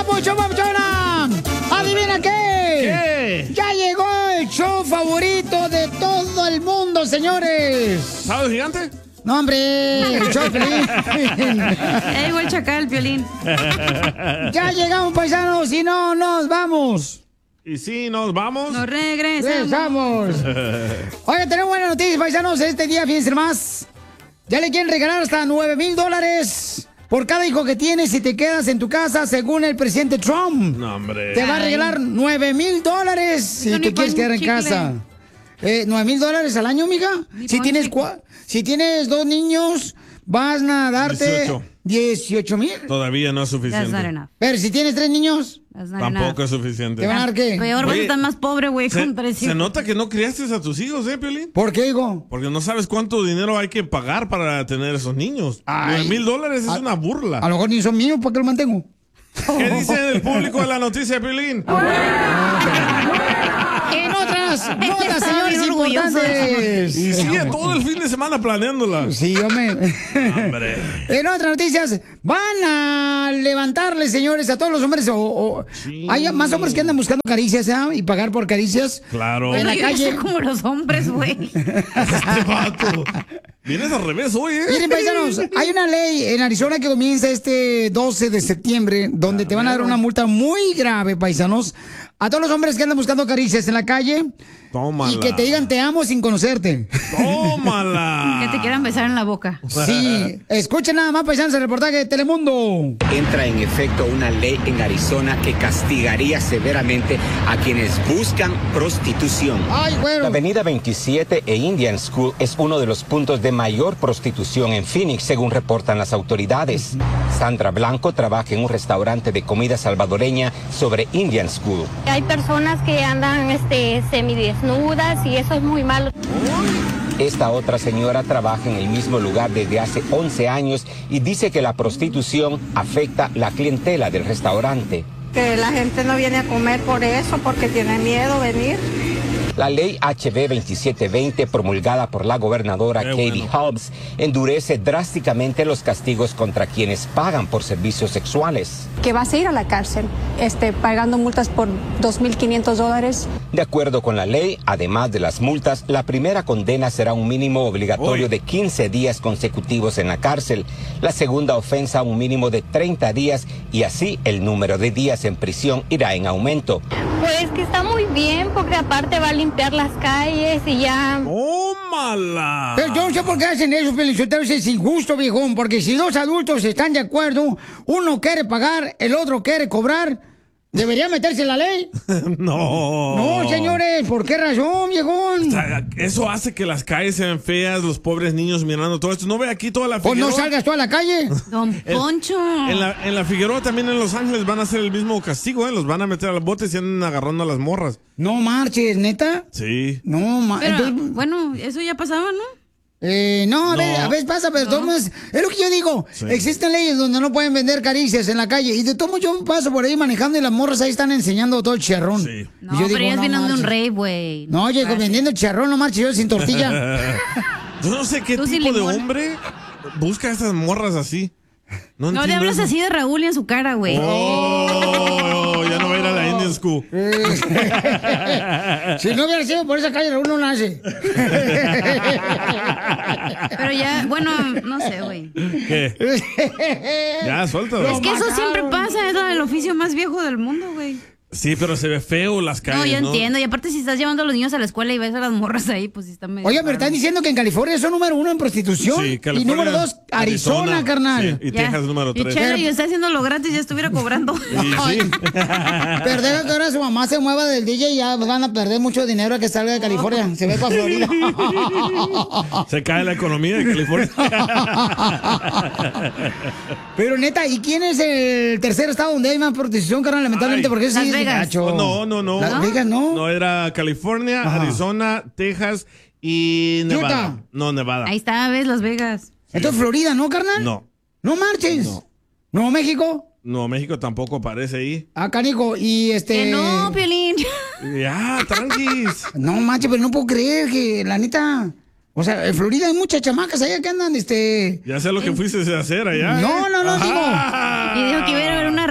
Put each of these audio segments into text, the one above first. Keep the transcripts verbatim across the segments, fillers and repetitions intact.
papucho, papuchona! ¿Adivina qué? ¿Qué? ¡Ya llegó el show favorito de todo el mundo, señores! ¿Sábado Gigante? No, hombre, el show de Piolín. Ya llegó el chacal, el Piolín. Ya llegamos, paisanos, y no nos vamos. Y sí, nos vamos. Nos regresamos. Regresamos. Oiga, tenemos buenas noticias, paisanos. Este día, fíjense más. Ya le quieren regalar hasta nueve mil dólares por cada hijo que tienes si te quedas en tu casa, según el presidente Trump. No, hombre. Te va a regalar nueve mil dólares si Eso te ni quieres pa' un quedar en chicle. casa. Eh, ¿Nueve mil dólares al año, mija? Ni Si pa' un tienes, chicle. cua- si tienes dos niños, vas a darte dieciocho mil. Todavía no es That's not suficiente. enough. Pero si tienes tres niños, That's not Tampoco enough. es suficiente. ¿te van a dar qué? Peor, vas a Oye, estar más pobre, güey, Se, con tres se hijos. nota que no criaste a tus hijos, ¿eh, Piolín? ¿Por qué, hijo? Porque no sabes cuánto dinero hay que pagar para tener esos niños. Ay. Nueve mil dólares es A- una burla. A lo mejor ni son míos, ¿por qué los mantengo? ¿Qué dice el público de la noticia, Piolín? En otras notas, Estaba señores, bien orgulloso. importantes. Y sigue todo el fin de semana planeándola. Sí, hombre. Hombre. En otras noticias, van a levantarle, señores, a todos los hombres. O, o- Sí. hay más hombres que andan buscando caricias, ¿eh? Y pagar por caricias. Claro. En la Yo ya calle. soy como los hombres, güey. Este vato. Vienes al revés hoy, ¿eh? Miren, paisanos, hay una ley en Arizona que comienza este doce de septiembre donde te van a dar una multa muy grave, paisanos, a todos los hombres que andan buscando caricias en la calle. Tómala. Y que te digan te amo sin conocerte. Tómala. Que te quieran besar en la boca. Sí, escuchen nada más, paisanos, el reportaje de Telemundo. Entra en efecto una ley en Arizona que castigaría severamente a quienes buscan prostitución. Ay, La güero. avenida veintisiete e Indian School es uno de los puntos de mayor prostitución en Phoenix, según reportan las autoridades. Sandra Blanco trabaja en un restaurante de comida salvadoreña sobre Indian School. Hay personas que andan este, semidesnudas y eso es muy malo. Esta otra señora trabaja en el mismo lugar desde hace once años y dice que la prostitución afecta la clientela del restaurante. Que la gente no viene a comer por eso, porque tiene miedo venir. La ley H B veintisiete veinte, promulgada por la gobernadora Qué Katie bueno. Hobbs, endurece drásticamente los castigos contra quienes pagan por servicios sexuales. Que vas a ir a la cárcel, este, pagando multas por dos mil quinientos dólares. De acuerdo con la ley, además de las multas, la primera condena será un mínimo obligatorio Uy. de quince días consecutivos en la cárcel, la segunda ofensa un mínimo de treinta días y así el número de días en prisión irá en aumento. Pues que está muy bien, porque aparte va a limpiar las calles y ya. Tómala. Pero yo no sé por qué hacen eso, Felicitero, es injusto, viejón, porque si dos adultos están de acuerdo, uno quiere pagar, el otro quiere cobrar, ¿debería meterse en la ley? No. No, señores, ¿por qué razón, viejón? O sea, eso hace que las calles sean feas, los pobres niños mirando todo esto. ¿No ve aquí toda la Pues no Figueroa? salgas tú a la calle. Don Poncho. En la, en la Figueroa también en Los Ángeles van a hacer el mismo castigo, ¿eh? Los van a meter al bote y se andan agarrando a las morras. No marches, ¿neta? Sí. No, ma Pero, entonces, bueno, eso ya pasaba, ¿no? eh, no, a No. ver, a veces pasa, pero de todos modos, es lo que yo digo. Sí. Existen leyes donde no pueden vender caricias en la calle. Y de todos modos yo paso por ahí manejando y las morras ahí están enseñando todo el charrón. Sí. No, Y yo pero digo, ellas vienen de un marches. rey, güey. No, oye, vendiendo charrón, no marches yo sin tortilla. Yo no sé qué Tú sin tipo de limón. hombre busca a estas morras así. No, No le entiendo hablas eso. así de Raúl y en su cara, güey. Oh, ya no va a ir a la Indian School. Si no hubiera sido por esa calle, Raúl no nace. Pero ya, bueno, no sé, güey. ¿Qué? Ya, suéltalo. Es que eso mataron. siempre pasa, es la del oficio más viejo del mundo, güey. Sí, pero se ve feo las calles, No, yo ¿no? entiendo. Y aparte, si estás llevando a los niños a la escuela y ves a las morras ahí, pues sí está medio. Oye, pero están diciendo que en California son número uno en prostitución. Sí, y California, número dos, Arizona, carnal. Sí, y Ya. Texas número Y tres. Chela, y está haciéndolo gratis, ya estuviera cobrando. Y sí. Pero deja que ahora su mamá se mueva del D J y ya van a perder mucho dinero a que salga de California. Se ve para Florida. Se cae la economía de California. Pero neta, ¿y quién es el tercer estado donde hay más prostitución, carnal? Lamentablemente, Ay. porque eso sí Las es Vegas. gacho. No, no, no. Las Vegas, ¿no? No, era California, Ajá. Arizona, Texas y Nevada. Utah. No, Nevada. Ahí está, ves, Las Vegas. Entonces Florida, ¿no, carnal? No, No marches. No. No, México. no, México tampoco aparece ahí. Ah, canijo. Y este. Que no, Piolín. Ya, tranquis. No manches, pero no puedo creer que la neta. O sea, en Florida hay muchas chamacas allá que andan, este. Ya sé lo que fuiste a hacer allá. No, ¿eh? no, no, Ajá. Y dijo que iba a haber una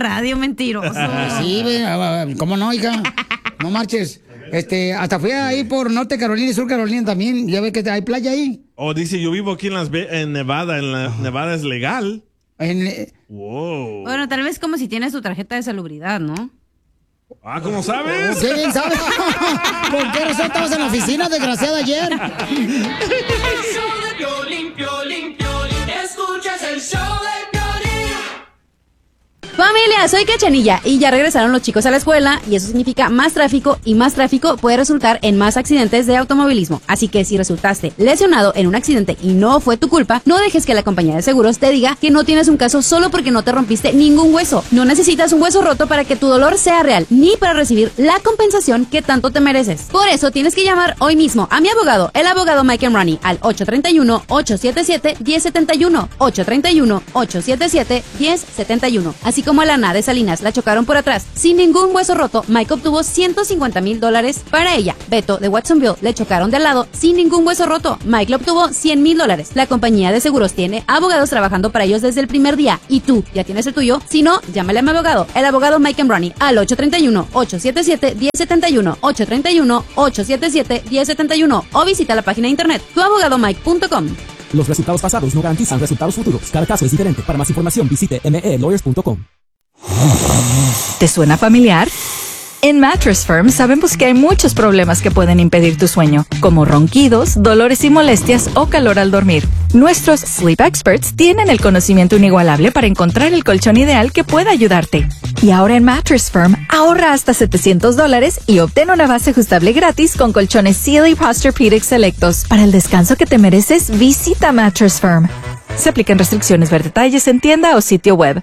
radio, mentiroso. Sí, ve, ¿cómo no, hija? No marches. Este, hasta fui ahí por Norte Carolina y Sur Carolina también. Ya ve que hay playa ahí. O oh, dice, yo vivo aquí en, las en Nevada. En la, Nevada es legal. En, wow. Bueno, tal vez como si tienes tu tarjeta de salubridad, ¿no? Ah, ¿cómo sabes? ¿Qué bien sabes? ¿Por qué razón estabas en la oficina, desgraciada, ayer? El show de Piolín, Piolín, Piolín. Escuchas el show de Piolín. Familia, soy Cachanilla y ya regresaron los chicos a la escuela y eso significa más tráfico y más tráfico puede resultar en más accidentes de automovilismo. Así que si resultaste lesionado en un accidente y no fue tu culpa, no dejes que la compañía de seguros te diga que no tienes un caso solo porque no te rompiste ningún hueso. No necesitas un hueso roto para que tu dolor sea real ni para recibir la compensación que tanto te mereces. Por eso tienes que llamar hoy mismo a mi abogado, el abogado Mike Emrani, al ocho tres uno, ocho siete siete, uno cero siete uno, ocho tres uno, ocho siete siete, uno cero siete uno. Así como a la Ana de Salinas la chocaron por atrás sin ningún hueso roto, Mike obtuvo ciento cincuenta mil dólares para ella. Beto de Watsonville le chocaron de al lado sin ningún hueso roto, Mike le obtuvo cien mil dólares. La compañía de seguros tiene abogados trabajando para ellos desde el primer día. ¿Y tú ya tienes el tuyo? Si no, llámale a mi abogado, el abogado Mike Emrani, al ocho tres uno, ocho siete siete, uno cero siete uno, ocho tres uno, ocho siete siete, uno cero siete uno o visita la página de internet tu abogado mike punto com. Los resultados pasados no garantizan resultados futuros. Cada caso es diferente. Para más información visite m e lawyers punto com. ¿Te suena familiar? En Mattress Firm sabemos que hay muchos problemas que pueden impedir tu sueño, como ronquidos, dolores y molestias o calor al dormir. Nuestros Sleep Experts tienen el conocimiento inigualable para encontrar el colchón ideal que pueda ayudarte. Y ahora en Mattress Firm, ahorra hasta setecientos dólares y obtén una base ajustable gratis con colchones Sealy Posturepedic selectos. Para el descanso que te mereces, visita Mattress Firm. Se aplican restricciones. Ver detalles en tienda o sitio web.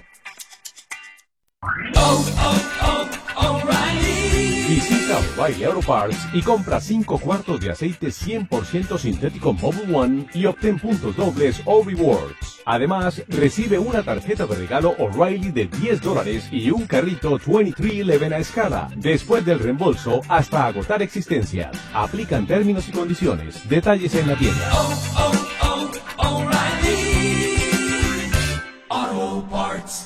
Oh, oh, oh, O'Reilly. Visita O'Reilly Auto Parts y compra cinco cuartos de aceite cien por ciento sintético Mobil One y obtén puntos dobles o rewards. Además, recibe una tarjeta de regalo O'Reilly de diez dólares y un carrito veintitrés once a escala. Después del reembolso, hasta agotar existencias. Aplican términos y condiciones. Detalles en la tienda. Oh, oh, oh, O'Reilly Auto Parts.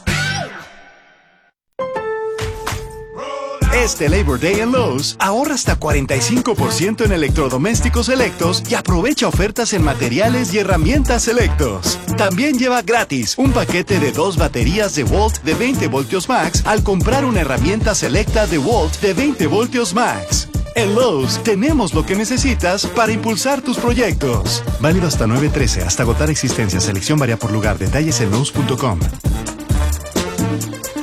Este Labor Day en Lowe's, ahorra hasta cuarenta y cinco por ciento en electrodomésticos selectos y aprovecha ofertas en materiales y herramientas selectos. También lleva gratis un paquete de dos baterías de Volt de veinte voltios max al comprar una herramienta selecta de Volt de veinte voltios max. En Lowe's tenemos lo que necesitas para impulsar tus proyectos. Válido hasta nueve trece, hasta agotar existencias. Selección varía por lugar. Detalles en Lowe's punto com.